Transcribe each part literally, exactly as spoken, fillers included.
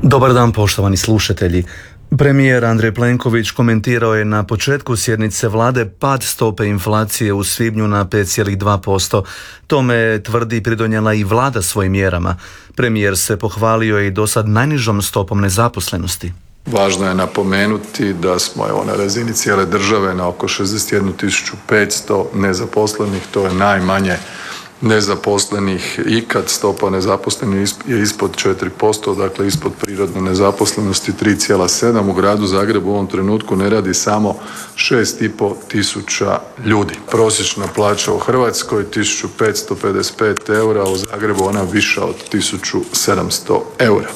Dobar dan, poštovani slušatelji. Premijer Andrej Plenković komentirao je na početku sjednice vlade pad stope inflacije u svibnju na pet zarez dva posto. Tome, tvrdi, pridonijela i vlada svojim mjerama. Premijer se pohvalio i dosad najnižom stopom nezaposlenosti. Važno je napomenuti da smo evo, na razini cijele države na oko šezdeset jednu tisuću petsto nezaposlenih, to je najmanje nezaposlenih ikad. Stopa nezaposlenih je ispod četiri posto, dakle ispod prirodne nezaposlenosti tri zarez sedam. U gradu Zagrebu u ovom trenutku ne radi samo šest i pol tisuća ljudi. Prosječna plaća u Hrvatskoj tisuću petsto pedeset pet eura, u Zagrebu ona viša od tisuću sedamsto eura.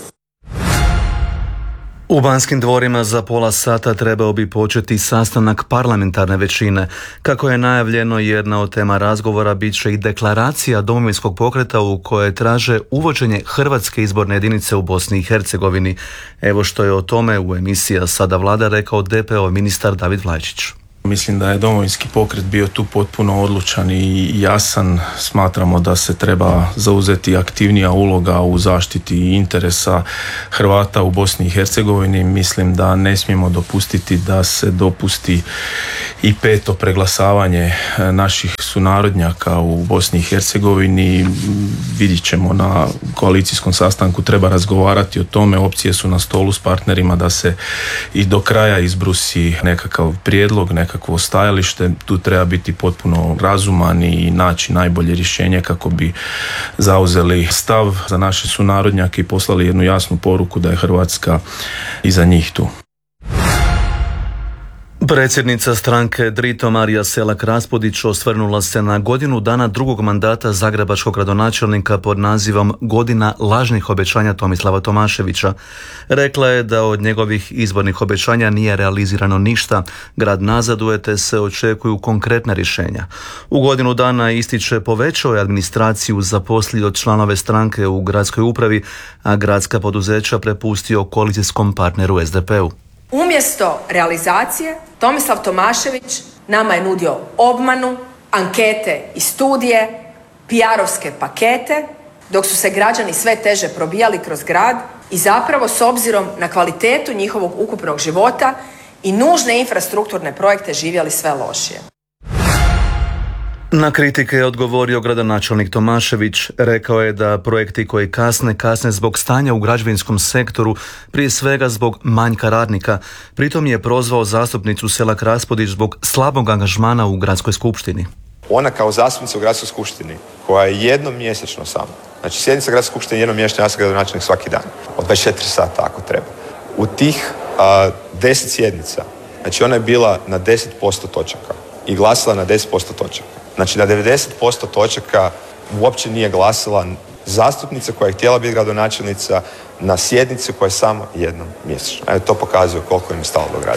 U Banskim dvorima za pola sata trebao bi početi sastanak parlamentarne većine. Kako je najavljeno, jedna od tema razgovora bit će i deklaracija Domovinskog pokreta u kojoj traže uvođenje hrvatske izborne jedinice u Bosni i Hercegovini. Evo što je o tome u emisiji Sada Vlada rekao D P O ministar David Vlajčić. Mislim da je Domovinski pokret bio tu potpuno odlučan i jasan. Smatramo da se treba zauzeti aktivnija uloga u zaštiti interesa Hrvata u Bosni i Hercegovini. Mislim da ne smijemo dopustiti da se dopusti i peto preglasavanje naših sunarodnjaka u Bosni i Hercegovini. Vidjet ćemo na koalicijskom sastanku, treba razgovarati o tome. Opcije su na stolu s partnerima da se i do kraja izbrusi nekakav prijedlog, nekakav kakvo stajalište. Tu treba biti potpuno razuman i naći najbolje rješenje kako bi zauzeli stav za naše sunarodnjake i poslali jednu jasnu poruku da je Hrvatska iza njih tu. Predsjednica stranke Drito Marija Selak-Raspudić osvrnula se na godinu dana drugog mandata zagrebačkog gradonačelnika pod nazivom Godina lažnih obećanja Tomislava Tomaševića. Rekla je da od njegovih izbornih obećanja nije realizirano ništa, grad nazaduje te se očekuju konkretna rješenja. U godinu dana, ističe, povećao je administraciju, zaposlio članove stranke u gradskoj upravi, a gradska poduzeća prepustio koalicijskom partneru S D P-u. Umjesto realizacije, Tomislav Tomašević nama je nudio obmanu, ankete i studije, P R-ovske pakete, dok su se građani sve teže probijali kroz grad i zapravo s obzirom na kvalitetu njihovog ukupnog života i nužne infrastrukturne projekte živjeli sve lošije. Na kritike je odgovorio gradonačelnik Tomašević. Rekao je da projekti koji kasne, kasne zbog stanja u građevinskom sektoru, prije svega zbog manjka radnika. Pritom je prozvao zastupnicu Selak-Raspudić zbog slabog angažmana u gradskoj skupštini. Ona kao zastupnica u gradskoj skupštini, koja je jednom mjesečno samo, znači sjednica gradske skupštine jednom mjesečno, ja sam gradonačelnik svaki dan, od dvadeset četiri sata ako treba. U tih a, deset sjednica, znači ona je bila na deset posto točaka i glasila na deset posto točaka. Znači na devedeset posto točaka uopće nije glasila zastupnica koja je htjela biti gradonačelnica na sjednici koja je samo jednom mjesečno. Evo, to pokazuje koliko im je stalo do grada.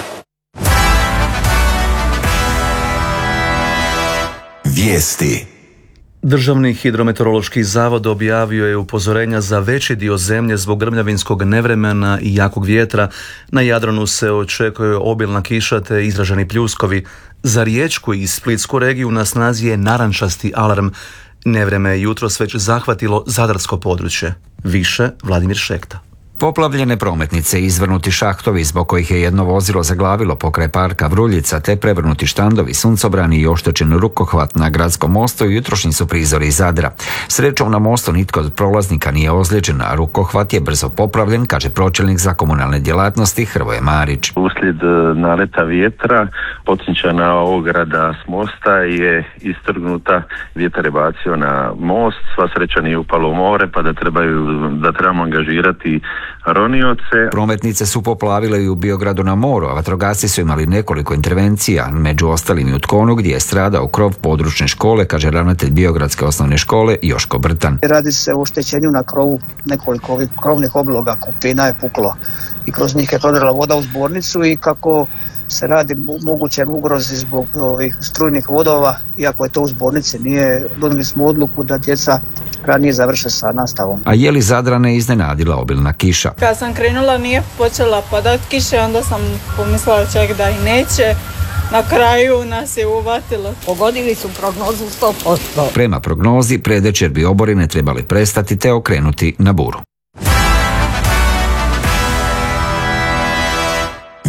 Vijesti. Državni hidrometeorološki zavod objavio je upozorenja za veći dio zemlje zbog grmljavinskog nevremena i jakog vjetra. Na Jadranu se očekuje obilna kiša te izraženi pljuskovi. Za Riječku i Splitsku regiju na snazi je narančasti alarm. Nevreme je jutros već zahvatilo zadarsko područje. Više Vladimir Šekta. Poplavljene prometnice, izvrnuti šahtovi zbog kojih je jedno vozilo zaglavilo pokraj parka Vruljica, te prevrnuti štandovi, suncobrani i oštećen rukohvat na gradskom mostu jutrošnji su prizori iz Zadra. Srećom na mostu nitko od prolaznika nije ozlijeđen, a rukohvat je brzo popravljen, kaže pročelnik za komunalne djelatnosti Hrvoje Marić. Uslijed naleta vjetra potničana ograda s mosta je istrgnuta, vjetar je bacio na most, sva sreća nije upalo u more, pa da trebaju da trebamo angažirati ronioce. Prometnice su poplavile i u Biogradu na moru, a vatrogasci su imali nekoliko intervencija, među ostalim i u Tkonu gdje je stradao krov područne škole, kaže ravnatelj Biogradske osnovne škole Joško Brtan. Radi se o oštećenju na krovu, nekoliko ovih krovnih obloga, kupina je puklo i kroz njih je prodrla voda u zbornicu i kako se radi moguće ugrozi zbog ovih strujnih vodova, iako je to u zbornici, nije, donijeli smo odluku da djeca ranije završe sa nastavom. A je li Zadrane iznenadila obilna kiša? Kad sam krenula nije počela padat kiše, onda sam pomislila čak da i neće. Na kraju nas je uvatilo. Pogodili su prognozu sto posto. Prema prognozi, predvečer bi oborine trebali prestati te okrenuti na buru.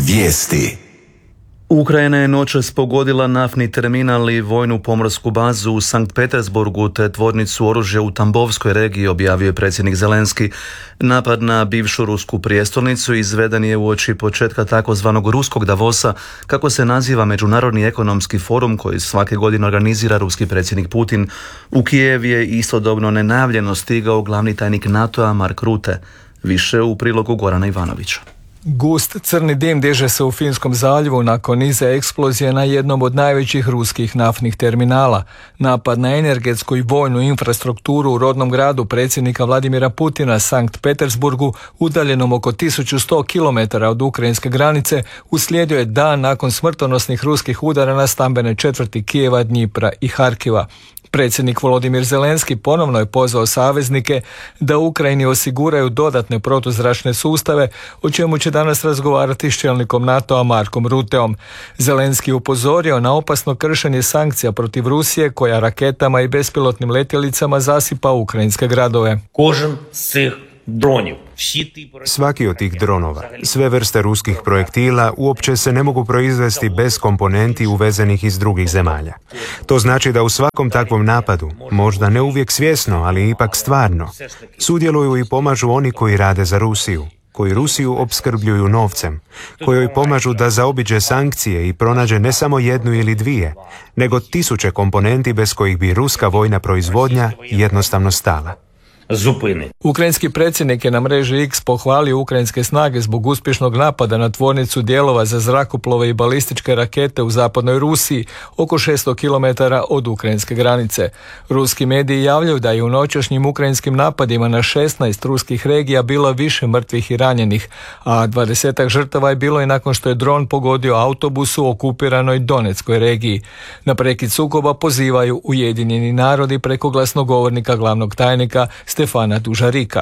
Vijesti. Ukrajina je noćas pogodila naftni terminal i vojnu pomorsku bazu u Sankt Petersburgu te tvornicu oružja u Tambovskoj regiji, objavio je predsjednik Zelenski. Napad na bivšu rusku prijestolnicu izveden je uoči početka takozvanog ruskog Davosa, kako se naziva međunarodni ekonomski forum koji svake godine organizira ruski predsjednik Putin. U Kijev je istodobno nenajavljeno stigao glavni tajnik NATO-a Mark Rutte. Više u prilogu Gorana Ivanovića. Gust crni dim diže se u Finskom zaljevu nakon niza eksplozije na jednom od najvećih ruskih naftnih terminala. Napad na energetsku i vojnu infrastrukturu u rodnom gradu predsjednika Vladimira Putina, Sankt Petersburgu, udaljenom oko tisuću sto kilometara od ukrajinske granice, uslijedio je dan nakon smrtonosnih ruskih udara na stambene četvrti Kijeva, Dnjipra i Harkiva. Predsjednik Volodimir Zelenski ponovno je pozvao saveznike da Ukrajini osiguraju dodatne protuzračne sustave, o čemu će danas razgovarati s čelnikom NATO-a Markom Rutteom. Zelenski upozorio na opasno kršenje sankcija protiv Rusije, koja raketama i bespilotnim letjelicama zasipa ukrajinske gradove. Kožen svih dronів. Svaki od tih dronova, sve vrste ruskih projektila uopće se ne mogu proizvesti bez komponenti uvezenih iz drugih zemalja. To znači da u svakom takvom napadu, možda ne uvijek svjesno, ali ipak stvarno, sudjeluju i pomažu oni koji rade za Rusiju, koji Rusiju opskrbljuju novcem, koji joj pomažu da zaobiđe sankcije i pronađe ne samo jednu ili dvije, nego tisuće komponenti bez kojih bi ruska vojna proizvodnja jednostavno stala. Zupini. Ukrajinski predsjednik je na mreži X pohvalio ukrajinske snage zbog uspješnog napada na tvornicu dijelova za zrakoplove i balističke rakete u zapadnoj Rusiji, oko šesto kilometara od ukrajinske granice. Ruski mediji javljaju da je u noćašnjim ukrajinskim napadima na šesnaest ruskih regija bilo više mrtvih i ranjenih, a dvadesetak žrtava je bilo i nakon što je dron pogodio autobus u okupiranoj Donetskoj regiji. Na prekid sukoba pozivaju Ujedinjeni narodi preko glasnogovornika glavnog tajnika Stefana Dužarika.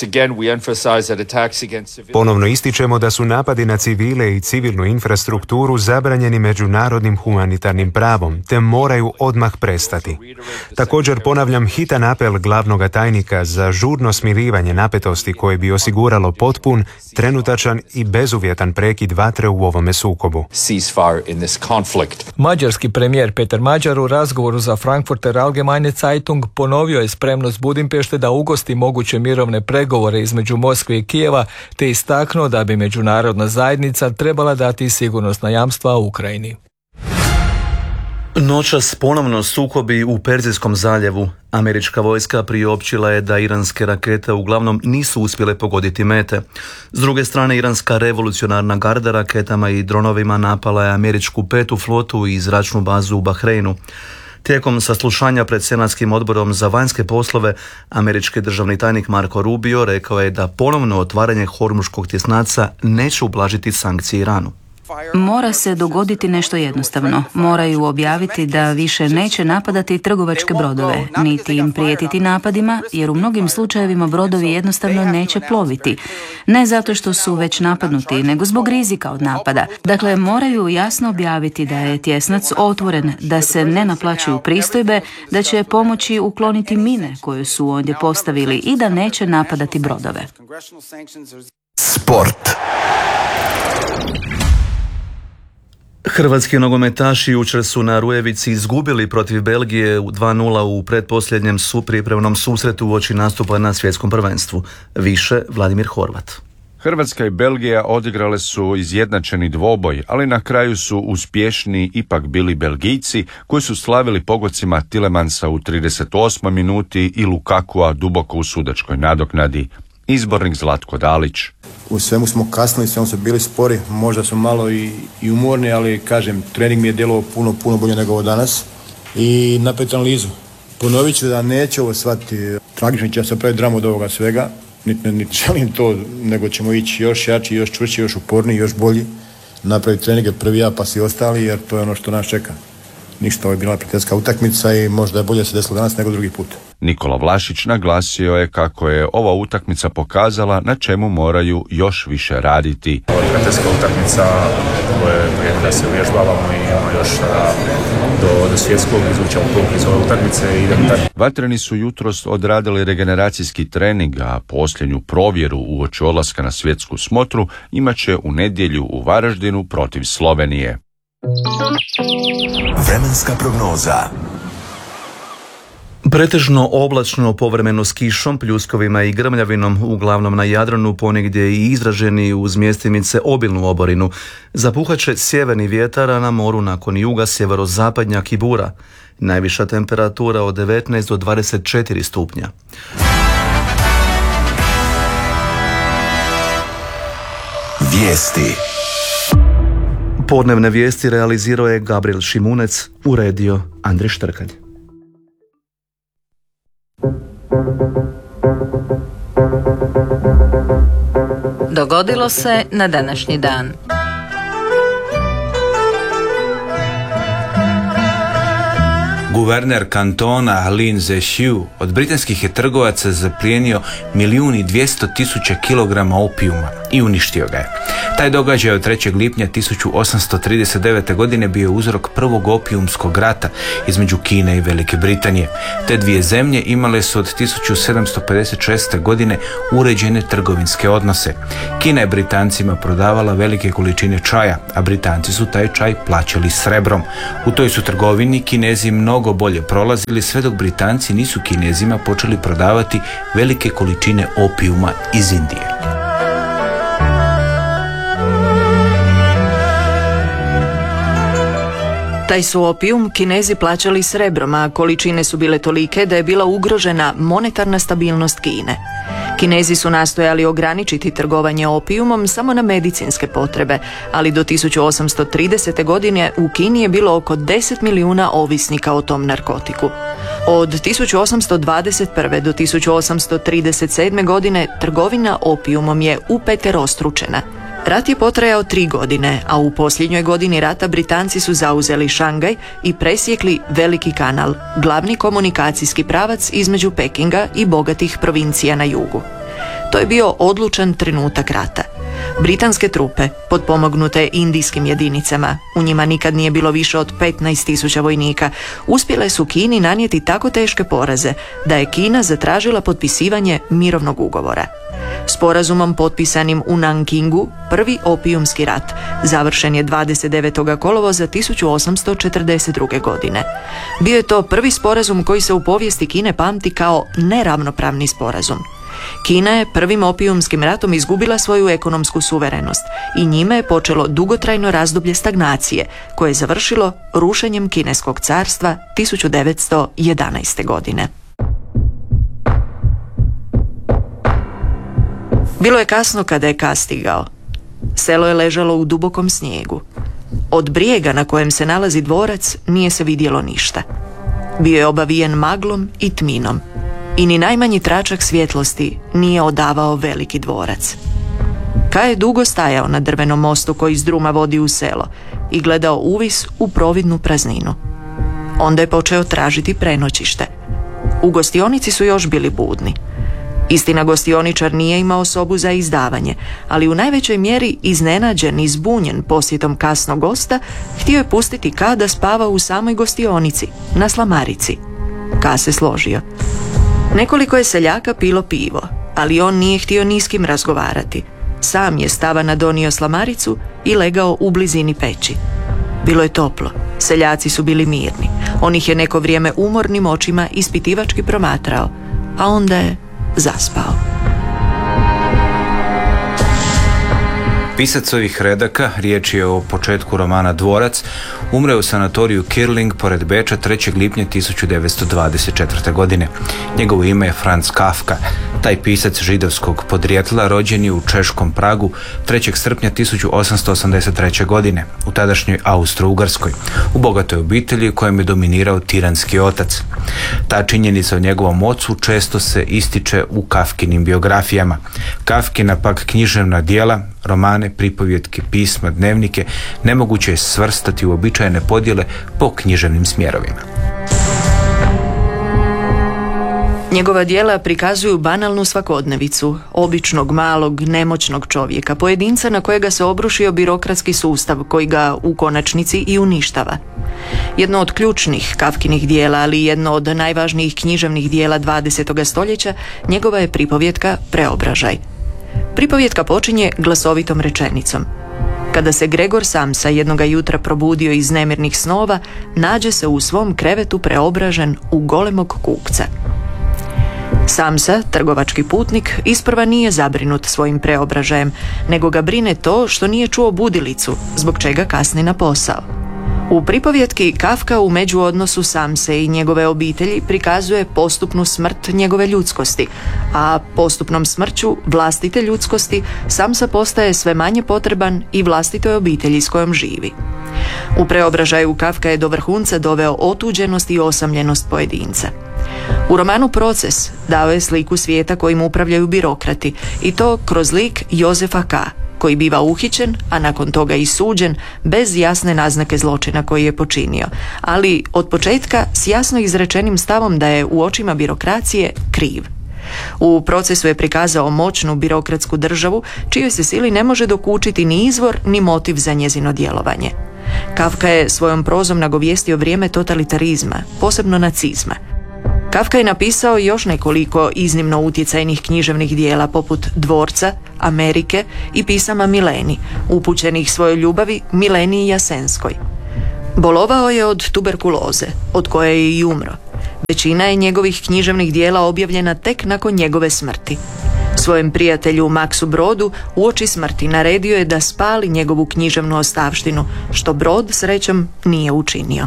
Ponovno ističemo da su napadi na civile i civilnu infrastrukturu zabranjeni međunarodnim humanitarnim pravom, te moraju odmah prestati. Također ponavljam hitan apel glavnog tajnika za žurno smirivanje napetosti koje bi osiguralo potpun, trenutačan i bezuvjetan prekid vatre u ovome sukobu. Mađarski premijer Peter Mađar u razgovoru za Frankfurter Allgemeine Zeitung ponovio je spremnost Budimpešte da ugosti moguće mirovne pregovore između Moskve i Kijeva, te istaknuo da bi međunarodna zajednica trebala dati sigurnosna jamstva Ukrajini. Noćas ponovno sukobi u Perzijskom zaljevu. Američka vojska priopćila je da iranske rakete uglavnom nisu uspjele pogoditi mete. S druge strane, iranska revolucionarna garda raketama i dronovima napala je američku petu flotu i zračnu bazu u Bahreinu. Tijekom saslušanja pred Senatskim odborom za vanjske poslove, američki državni tajnik Marco Rubio rekao je da ponovno otvaranje Hormuškog tjesnaca neće ublažiti sankcije Iranu. Mora se dogoditi nešto jednostavno. Moraju objaviti da više neće napadati trgovačke brodove, niti im prijetiti napadima, jer u mnogim slučajevima brodovi jednostavno neće ploviti. Ne zato što su već napadnuti, nego zbog rizika od napada. Dakle, moraju jasno objaviti da je tjesnac otvoren, da se ne naplaćuju pristojbe, da će pomoći ukloniti mine koje su ondje postavili i da neće napadati brodove. Sport. Hrvatski nogometaši jučer su na Rujevici izgubili protiv Belgije dva nula u pretposljednjem supripremnom susretu uoči nastupa na svjetskom prvenstvu. Više Vladimir Horvat. Hrvatska i Belgija odigrale su izjednačeni dvoboj, ali na kraju su uspješni ipak bili Belgijci, koji su slavili pogodcima Tilemansa u trideset osmoj minuti i Lukakua duboko u sudačkoj nadoknadi. Izbornik Zlatko Dalić. U svemu smo kasnili, svemu su bili spori, možda su malo i, i umorni, ali kažem, trening mi je djelovao puno, puno bolje nego ovo danas. I napraviti analizu. Ponovit ću da neće ovo shvatiti tragično, će se pravi dramu od ovoga svega, niti nit želim to, nego ćemo ići još jači, još čvršći, još uporniji, još bolji. Napraviti treninge prvi ja pa svi ostali, jer to je ono što nas čeka. ništa, ovo je bila prijateljska utakmica i možda je bolje se desilo danas nego drugi put. Nikola Vlašić naglasio je kako je ova utakmica pokazala na čemu moraju još više raditi. Ovo je prijateljska utakmica koje vrijedi da se uvježbavamo i imamo još da do, do svjetskog izvučemo pouke iz ove utakmice i idemo dalje. Vatreni su jutros odradili regeneracijski trening, a posljednju provjeru uoči odlaska na svjetsku smotru imat će u nedjelju u Varaždinu protiv Slovenije. Vremenska prognoza. Pretežno oblačno, povremeno s kišom, pljuskovima i grmljavinom, uglavnom na Jadranu, ponegdje i izraženi uz mjestimice obilnu oborinu. Zapuhaće sjeverni vjetar, a na moru nakon juga sjeverozapadnjak i bura. Najviša temperatura od devetnaest do dvadeset četiri stupnja. Vijesti. Podnevne vijesti realizirao je Gabriel Šimunec, uredio Andrej Štrkalj. Dogodilo se na današnji dan. Guverner kantona Lin Zexu od britanskih je trgovaca zaplijenio milijun i dvjesto tisuća kilograma opijuma i uništio ga je. Taj događaj od trećeg lipnja tisuću osamsto trideset devete. godine bio je uzrok prvog opijumskog rata između Kine i Velike Britanije. Te dvije zemlje imale su od tisuću sedamsto pedeset šeste. godine uređene trgovinske odnose. Kina je Britancima prodavala velike količine čaja, a Britanci su taj čaj plaćali srebrom. U toj su trgovini Kinezi mnogo bolje prolazili sve dok Britanci nisu Kinezima počeli prodavati velike količine opijuma iz Indije. Taj su opijum Kinezi plaćali srebrom, a količine su bile tolike da je bila ugrožena monetarna stabilnost Kine. Kinezi su nastojali ograničiti trgovanje opijumom samo na medicinske potrebe, ali do tisuću osamsto tridesete. godine u Kini je bilo oko deset milijuna ovisnika o tom narkotiku. Od tisuću osamsto dvadeset prve. do tisuću osamsto trideset sedme. godine trgovina opijumom je upeterostručena. Rat je potrajao tri godine, a u posljednjoj godini rata Britanci su zauzeli Šangaj i presjekli Veliki kanal, glavni komunikacijski pravac između Pekinga i bogatih provincija na jugu. To je bio odlučan trenutak rata. Britanske trupe, potpomognute indijskim jedinicama, u njima nikad nije bilo više od petnaest tisuća vojnika, uspjele su Kini nanijeti tako teške poraze da je Kina zatražila potpisivanje mirovnog ugovora. Sporazumom potpisanim u Nankingu, prvi opijumski rat završen je dvadeset devetog kolovoza tisuću osamsto četrdeset druge. godine. Bio je to prvi sporazum koji se u povijesti Kine pamti kao neravnopravni sporazum. Kina je prvim opijumskim ratom izgubila svoju ekonomsku suverenost i njime je počelo dugotrajno razdoblje stagnacije koje je završilo rušenjem Kineskog carstva tisuću devetsto jedanaeste. godine. Bilo je kasno kada je Ka stigao. Selo je ležalo u dubokom snijegu. Od brijega na kojem se nalazi dvorac nije se vidjelo ništa. Bio je obavijen maglom i tminom i ni najmanji tračak svjetlosti nije odavao veliki dvorac. Ka je dugo stajao na drvenom mostu koji iz druma vodi u selo i gledao uvis u providnu prazninu. Onda je počeo tražiti prenoćište. U gostionici su još bili budni. Istina, gostioničar nije imao sobu za izdavanje, ali u najvećoj mjeri iznenađen i zbunjen posjetom kasnog gosta, htio je pustiti Ka da spava u samoj gostionici, na slamarici. Ka se složio. Nekoliko je seljaka pilo pivo, ali on nije htio ni s kim razgovarati. Sam je stavana donio slamaricu i legao u blizini peći. Bilo je toplo, seljaci su bili mirni. On ih je neko vrijeme umornim očima ispitivački promatrao, a onda je zaspao. Pisac ovih redaka, riječ je o početku romana Dvorac, umre u sanatoriju Kirling pored Beča trećeg lipnja tisuću devetsto dvadeset četvrte. godine. Njegovo ime je Franz Kafka. Taj pisac židovskog podrijetla rođen je u češkom Pragu trećeg srpnja tisuću osamsto osamdeset treće. godine u tadašnjoj Austro-Ugarskoj, u bogatoj obitelji u kojem je dominirao tiranski otac. Ta činjenica o njegovom ocu često se ističe u Kafkinim biografijama. Kafkina pak književna djela romane, pripovjetke, pisma, dnevnike nemoguće je svrstati u običajne podjele po književnim smjerovima. Njegova djela prikazuju banalnu svakodnevicu, običnog, malog, nemoćnog čovjeka, pojedinca na kojega se obrušio birokratski sustav koji ga u konačnici i uništava. Jedno od ključnih Kafkinih djela, ali jedno od najvažnijih književnih djela dvadesetog stoljeća, njegova je pripovjetka Preobražaj. Pripovjetka počinje glasovitom rečenicom. Kada se Gregor Samsa jednoga jutra probudio iz nemirnih snova, nađe se u svom krevetu preobražen u golemog kukca. Samsa, trgovački putnik, isprva nije zabrinut svojim preobražajem, nego ga brine to što nije čuo budilicu, zbog čega kasni na posao. U pripovjetki Kafka u međuodnosu Samse i njegove obitelji prikazuje postupnu smrt njegove ljudskosti, a postupnom smrću vlastite ljudskosti Samsa postaje sve manje potreban i vlastitoj obitelji s kojom živi. U Preobražaju Kafka je do vrhunca doveo otuđenost i osamljenost pojedinca. U romanu Proces dao je sliku svijeta kojim upravljaju birokrati, i to kroz lik Jozefa K., koji biva uhićen, a nakon toga i suđen, bez jasne naznake zločina koji je počinio, ali od početka s jasno izrečenim stavom da je u očima birokracije kriv. U Procesu je prikazao moćnu birokratsku državu, čijoj se sili ne može dokučiti ni izvor ni motiv za njezino djelovanje. Kafka je svojom prozom nagovijestio vrijeme totalitarizma, posebno nacizma. Kafka je napisao još nekoliko iznimno utjecajnih književnih dijela poput Dvorca, Amerike i pisama Mileni, upućenih svojoj ljubavi Mileniji Jasenskoj. Bolovao je od tuberkuloze, od koje je i umro. Većina je njegovih književnih dijela objavljena tek nakon njegove smrti. Svojem prijatelju Maksu Brodu uoči smrti naredio je da spali njegovu književnu ostavštinu, što Brod srećom nije učinio.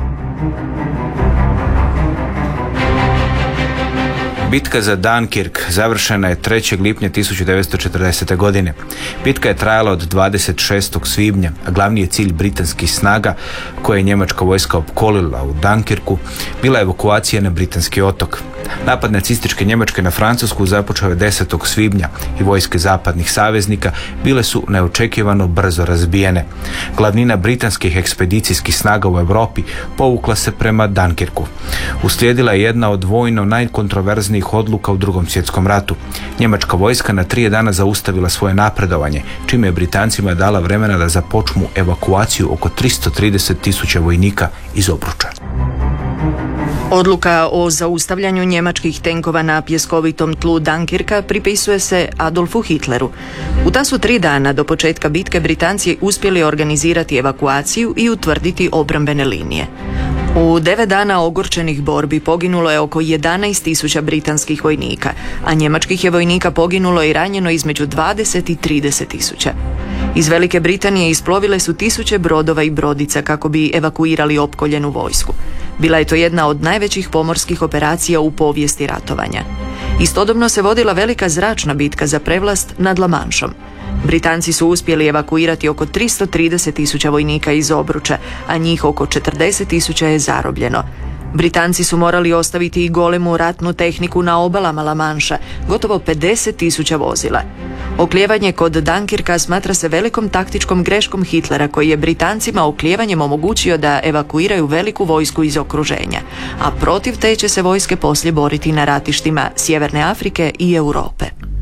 Bitka za Dunkirk završena je trećeg lipnja tisuću devetsto četrdesete. godine. Bitka je trajala od dvadeset šestog svibnja, a glavni je cilj britanskih snaga, koje je njemačka vojska opkolila u Dunkirku, bila evakuacija na britanski otok. Napad nacističke Njemačke na Francusku započeo je desetog svibnja i vojske zapadnih saveznika bile su neočekivano brzo razbijene. Glavnina britanskih ekspedicijskih snaga u Europi povukla se prema Dunkirku. Uslijedila je jedna od vojno najkontroverznijih odluka u Drugom svjetskom ratu. Njemačka vojska na tri dana zaustavila svoje napredovanje, čime je Britancima dala vremena da započnu evakuaciju oko tristo trideset tisuća vojnika iz Obruča. Odluka o zaustavljanju njemačkih tenkova na pjeskovitom tlu Dunkirka pripisuje se Adolfu Hitleru. U ta su tri dana do početka bitke Britanci uspjeli organizirati evakuaciju i utvrditi obrambene linije. U devet dana ogorčenih borbi poginulo je oko jedanaest tisuća britanskih vojnika, a njemačkih je vojnika poginulo i ranjeno između dvadeset i trideset tisuća. Iz Velike Britanije isplovile su tisuće brodova i brodica kako bi evakuirali opkoljenu vojsku. Bila je to jedna od najvećih pomorskih operacija u povijesti ratovanja. Istodobno se vodila velika zračna bitka za prevlast nad La Manšom. Britanci su uspjeli evakuirati oko tristo trideset tisuća vojnika iz Obruča, a njih oko četrdeset tisuća je zarobljeno. Britanci su morali ostaviti i golemu ratnu tehniku na obalama La Manša, gotovo pedeset tisuća vozila. Oklijevanje kod Dunkirka smatra se velikom taktičkom greškom Hitlera, koji je Britancima oklijevanjem omogućio da evakuiraju veliku vojsku iz okruženja, a protiv te će se vojske poslije boriti na ratištima Sjeverne Afrike i Europe.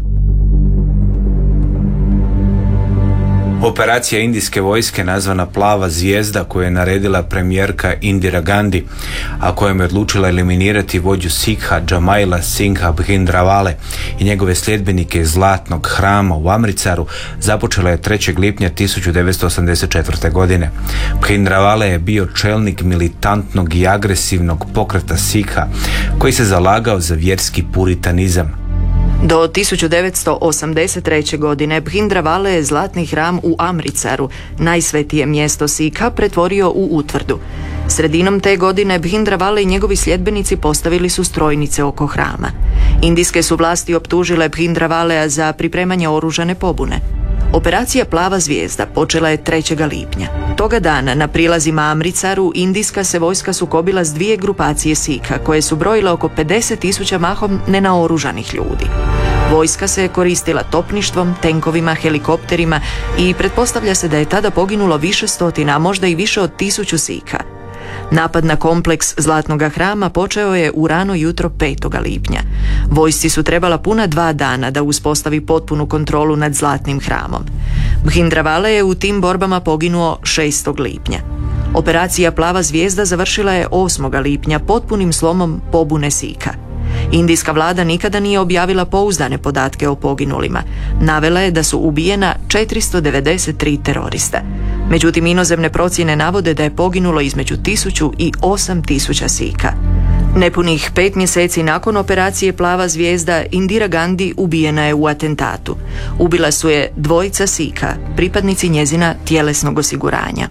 Operacija indijske vojske nazvana Plava zvijezda, koju je naredila premijerka Indira Gandhi, a kojom je odlučila eliminirati vođu Sikha Jamaila Singha Bhindravale i njegove sljedbenike iz Zlatnog hrama u Amricaru, započela je trećeg lipnja tisuću devetsto osamdeset četvrte. godine. Bhindravale je bio čelnik militantnog i agresivnog pokreta Sikha, koji se zalagao za vjerski puritanizam. Do tisuću devetsto osamdeset treće. godine Bhindravale je Zlatni hram u Amricaru, najsvetije mjesto Sikha, pretvorio u utvrdu. Sredinom te godine Bhindravale i njegovi sljedbenici postavili su strojnice oko hrama. Indijske su vlasti optužile Bhindravalea za pripremanje oružane pobune. Operacija Plava zvijezda počela je trećeg lipnja. Toga dana na prilazima Amricaru indijska se vojska sukobila s dvije grupacije Sikha koje su brojile oko pedeset tisuća mahom nenaoružanih ljudi. Vojska se koristila topništvom, tenkovima, helikopterima i pretpostavlja se da je tada poginulo više stotina, a možda i više od tisuću Sika. Napad na kompleks Zlatnog hrama počeo je u rano jutro petog lipnja. Vojsci su trebala puna dva dana da uspostavi potpunu kontrolu nad Zlatnim hramom. Bhindravale je u tim borbama poginuo šestog lipnja. Operacija Plava zvijezda završila je osmog lipnja potpunim slomom pobune Sika. Indijska vlada nikada nije objavila pouzdane podatke o poginulima. Navela je da su ubijena četiristo devedeset tri terorista. Međutim, inozemne procjene navode da je poginulo između tisuću i osam tisuća Sika. Nepunih pet mjeseci nakon operacije Plava zvijezda, Indira Gandhi ubijena je u atentatu. Ubila su je dvojica Sika, pripadnici njezina tjelesnog osiguranja.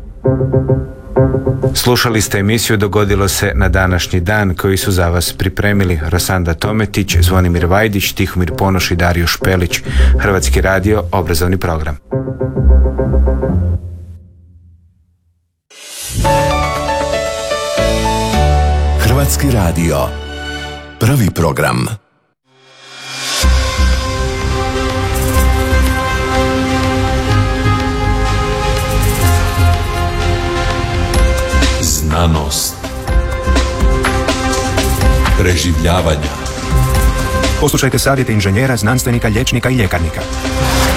Slušali ste emisiju Dogodilo se na današnji dan, koji su za vas pripremili Rosanda Tometić, Zvonimir Vajdić, Tihomir Ponoš i Dario Špelić. Hrvatski radio, obrazovni program. Hrvatski radio, prvi program. Znanost, preživljavanja. Poslušajte savjete inženjera, znanstvenika, liječnika i ljekarnika.